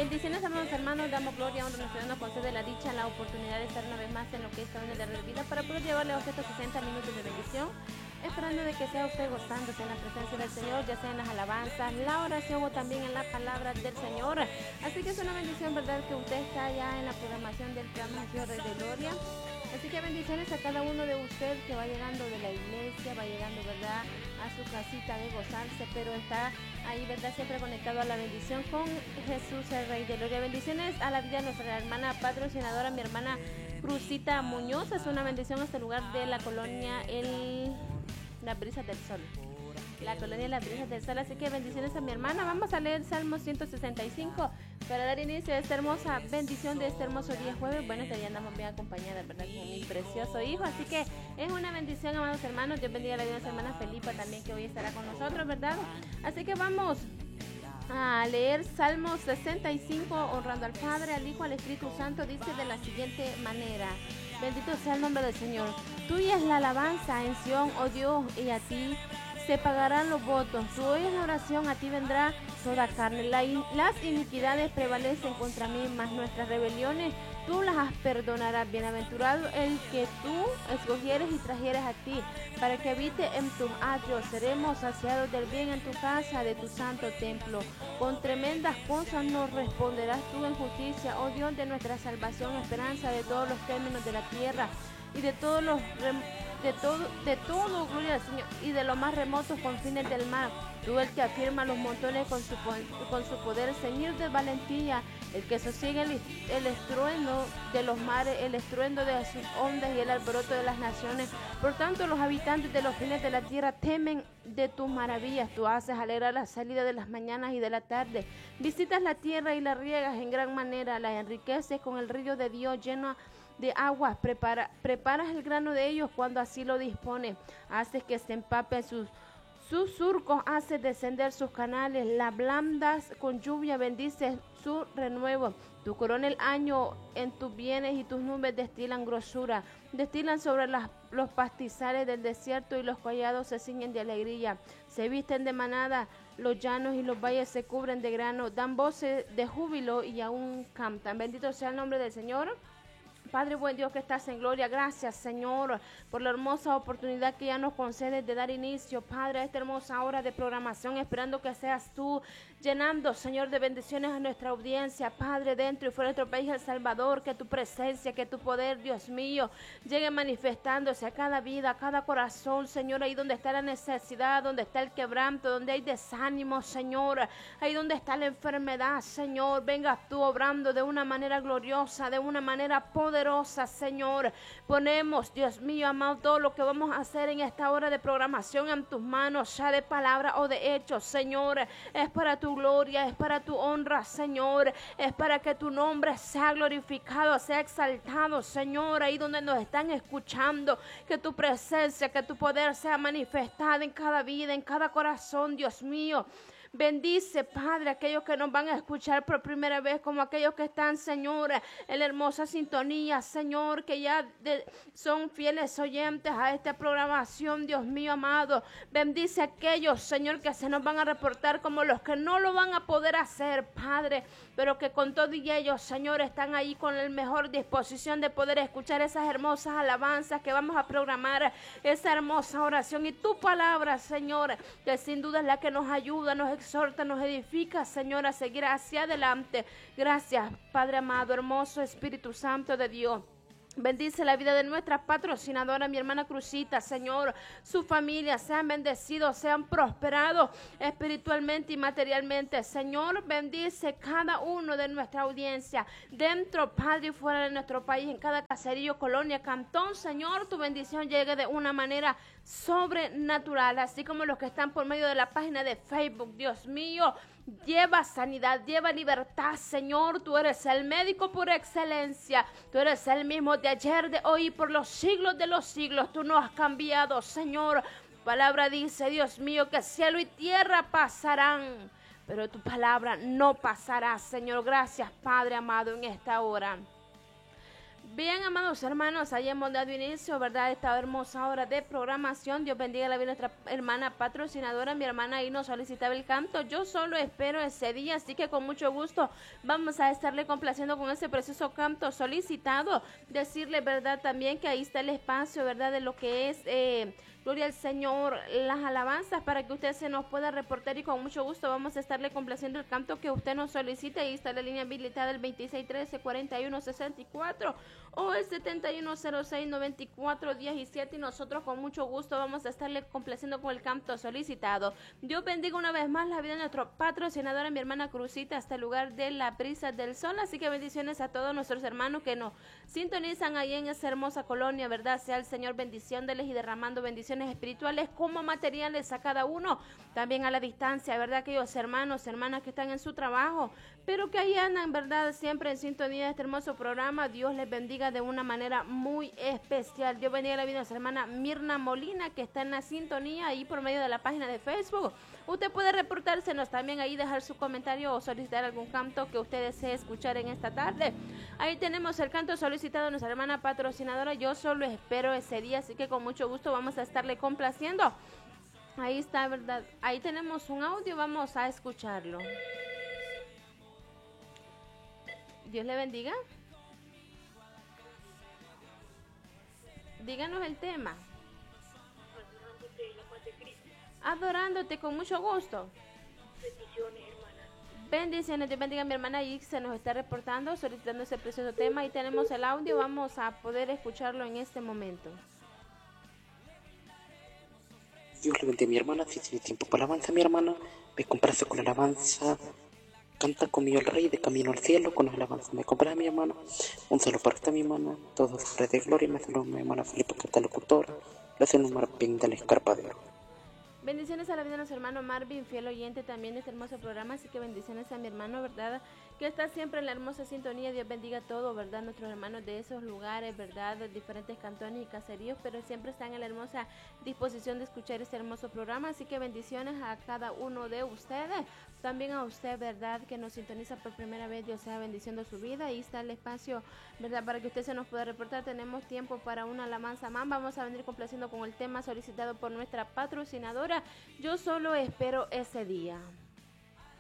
Bendiciones, amados hermanos, damos gloria, honra, nuestro Dios nos concede la dicha, la oportunidad de estar una vez más en lo que es Camino de la Vida para poder llevarle a usted estos 60 minutos de bendición, esperando de que sea usted gozándose en la presencia del Señor, ya sea en las alabanzas, la oración o también en la palabra del Señor. Así que es una bendición, ¿verdad?, que usted está ya en la programación del programa Dios Rey de Gloria. Así que bendiciones a cada uno de ustedes que va llegando de la iglesia, va llegando, ¿verdad?, a su casita de gozarse, pero está ahí, ¿verdad?, siempre conectado a la bendición con Jesús, el Rey de Gloria. Bendiciones a la vida de nuestra hermana patrocinadora, mi hermana Cruzita Muñoz. Es una bendición a este lugar de la colonia Las Brisas del Sol. La colonia Las Brisas del Sol. Así que bendiciones a mi hermana. Vamos a leer Salmo 165 para dar inicio a esta hermosa bendición de este hermoso día jueves. Bueno, este día andamos bien acompañadas, ¿verdad?, con mi precioso hijo. Así que es una bendición, amados hermanos. Dios bendiga a la vida de nuestra hermana Felipa también, que hoy estará con nosotros, ¿verdad? Así que vamos a leer Salmo 65, honrando al Padre, al Hijo, al Espíritu Santo. Dice de la siguiente manera: bendito sea el nombre del Señor. Tuya es la alabanza en Sión, oh Dios, y a ti se pagarán los votos. Tú oyes la oración, a ti vendrá toda carne. Las iniquidades prevalecen contra mí, mas nuestras rebeliones tú las perdonarás. Bienaventurado el que tú escogieres y trajeres a ti, para que habite en tus atrios. Seremos saciados del bien en tu casa, de tu santo templo. Con tremendas cosas nos responderás tú en justicia, oh Dios de nuestra salvación, esperanza de todos los términos de la tierra y de todos los de todo, gloria al Señor, y de los más remotos confines del mar. Tú, el que afirma los montones con su poder, ceñir de valentía, el que sosiega el estruendo de los mares, el estruendo de sus ondas y el alboroto de las naciones. Por tanto, los habitantes de los fines de la tierra temen de tus maravillas. Tú haces alegrar la salida de las mañanas y de la tarde. Visitas la tierra y la riegas en gran manera, la enriqueces con el río de Dios lleno de aguas. Preparas el grano de ellos cuando así lo dispone. Haces que se empapen sus surcos, haces descender sus canales. Las blandas con lluvia, bendices su renuevo. Tu corona el año en tus bienes y tus nubes destilan grosura. Destilan sobre los pastizales del desierto y los collados se ciñen de alegría. Se visten de manada, los llanos y los valles se cubren de grano. Dan voces de júbilo y aún cantan. Bendito sea el nombre del Señor. Padre buen Dios que estás en gloria, gracias, Señor, por la hermosa oportunidad que ya nos concedes de dar inicio, Padre, a esta hermosa hora de programación, esperando que seas tú llenando, Señor, de bendiciones a nuestra audiencia, Padre, dentro y fuera de nuestro país, El Salvador. Que tu presencia, que tu poder, Dios mío, llegue manifestándose a cada vida, a cada corazón, Señor, ahí donde está la necesidad, donde está el quebranto, donde hay desánimo, Señor, ahí donde está la enfermedad, Señor, vengas tú obrando de una manera gloriosa, de una manera poderosa, Señor. Ponemos, Dios mío, amado, todo lo que vamos a hacer en esta hora de programación en tus manos, ya de palabra o de hecho, Señor. Es para tu gloria, es para tu honra, Señor. Es para que tu nombre sea glorificado, sea exaltado, Señor. Ahí donde nos están escuchando, que tu presencia, que tu poder sea manifestada en cada vida, en cada corazón, Dios mío. Bendice, Padre, aquellos que nos van a escuchar por primera vez, como aquellos que están, Señor, en la hermosa sintonía, Señor, que ya son fieles oyentes a esta programación, Dios mío amado. Bendice a aquellos, Señor, que se nos van a reportar como los que no lo van a poder hacer, Padre, pero que con todo y ellos, Señor, están ahí con la mejor disposición de poder escuchar esas hermosas alabanzas que vamos a programar, esa hermosa oración y tu palabra, Señor, que sin duda es la que nos ayuda, nos exhorta, nos edifica, Señor, a seguir hacia adelante. Gracias, Padre amado, hermoso Espíritu Santo de Dios. Bendice la vida de nuestra patrocinadora, mi hermana Cruzita, Señor, su familia, sean bendecidos, sean prosperados espiritualmente y materialmente, Señor. Bendice cada uno de nuestra audiencia, dentro, Padre, y fuera de nuestro país, en cada caserío, colonia, cantón, Señor, tu bendición llegue de una manera sobrenatural, así como los que están por medio de la página de Facebook, Dios mío. Lleva sanidad, lleva libertad, Señor. Tú eres el médico por excelencia. Tú eres el mismo de ayer, de hoy y por los siglos de los siglos. Tú no has cambiado, Señor. Tu palabra dice, Dios mío, que cielo y tierra pasarán, pero tu palabra no pasará, Señor. Gracias, Padre amado, en esta hora. Bien, amados hermanos, ahí hemos dado inicio, ¿verdad? Esta hermosa hora de programación. Dios bendiga la vida de nuestra hermana patrocinadora. Mi hermana ahí nos solicitaba el canto. Yo solo espero ese día, así que con mucho gusto vamos a estarle complaciendo con ese precioso canto solicitado. Decirle, ¿verdad? También que ahí está el espacio, ¿verdad? De lo que es... Gloria al Señor, las alabanzas para que usted se nos pueda reportar y con mucho gusto vamos a estarle complaciendo el canto que usted nos solicita. Ahí está la línea habilitada el 2613-4164 o el 7106-9417 y nosotros con mucho gusto vamos a estarle complaciendo con el canto solicitado. Dios bendiga una vez más la vida de nuestro patrocinador, mi hermana Cruzita, hasta el lugar de la brisa del sol. Así que bendiciones a todos nuestros hermanos que nos sintonizan ahí en esa hermosa colonia, ¿verdad? Sea el Señor bendiciéndoles y derramando bendiciones espirituales como materiales a cada uno, también a la distancia, ¿verdad? Aquellos hermanos, hermanas que están en su trabajo, pero que ahí andan, ¿verdad? Siempre en sintonía de este hermoso programa. Dios les bendiga de una manera muy especial. Dios bendiga la vida de nuestra hermana Mirna Molina, que está en la sintonía ahí por medio de la página de Facebook. Usted puede reportársenos también ahí, dejar su comentario o solicitar algún canto que usted desee escuchar en esta tarde. Ahí tenemos el canto solicitado de nuestra hermana patrocinadora. Yo solo espero ese día, así que con mucho gusto vamos a estarle complaciendo. Ahí está, ¿verdad? Ahí tenemos un audio, vamos a escucharlo. Dios le bendiga. Díganos el tema. Adorándote con mucho gusto. Bendiciones, hermana. Bendiciones, Dios bendiga a mi hermana y se nos está reportando, solicitando ese precioso tema. Ahí tenemos el audio, vamos a poder escucharlo en este momento. Dios le bendiga a mi hermana, si tiene tiempo para alabanza, mi hermana, me complace con la alabanza. Canta conmigo el Rey de camino al cielo, con las alabanzas me complace mi hermana. Un saludo para esta mi hermana, todos los reyes de gloria, me saludo mi hermana Felipe, que está locutora, le hacen un marpín de la escarpa de oro. Bendiciones a la vida de nuestro hermano Marvin, fiel oyente también de este hermoso programa, así que bendiciones a mi hermano, ¿verdad? Que está siempre en la hermosa sintonía. Dios bendiga a todos, ¿verdad? Nuestros hermanos de esos lugares, ¿verdad? De diferentes cantones y caseríos, pero siempre están en la hermosa disposición de escuchar este hermoso programa, así que bendiciones a cada uno de ustedes. También a usted, ¿verdad? Que nos sintoniza por primera vez, Dios sea bendiciendo su vida. Ahí está el espacio, ¿verdad? Para que usted se nos pueda reportar. Tenemos tiempo para una alabanza más. Vamos a venir complaciendo con el tema solicitado por nuestra patrocinadora. Yo solo espero ese día.